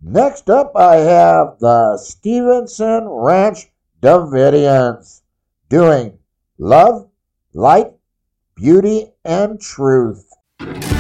Next up, I have the Stevenson Ranch Davidians doing Love, Light, Beauty, and Truth.